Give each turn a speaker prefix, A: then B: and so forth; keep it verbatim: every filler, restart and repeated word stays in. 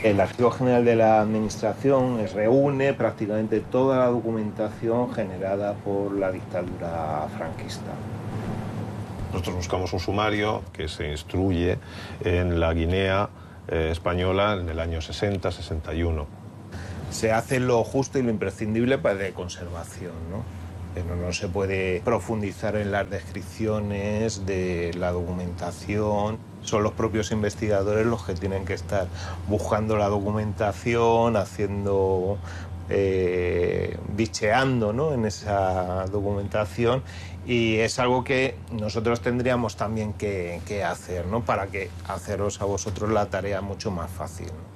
A: El Archivo General de la Administración reúne prácticamente toda la documentación generada por la dictadura franquista.
B: Nosotros buscamos un sumario que se instruye en la Guinea eh, española en el año sesenta sesenta y uno.
A: Se hace lo justo y lo imprescindible para de conservación, ¿no? Pero no se puede profundizar en las descripciones de la documentación. Son los propios investigadores los que tienen que estar buscando la documentación, haciendo, eh, bicheando, ¿no?, en esa documentación, y es algo que nosotros tendríamos también que, que hacer, ¿no?, para que haceros a vosotros la tarea mucho más fácil.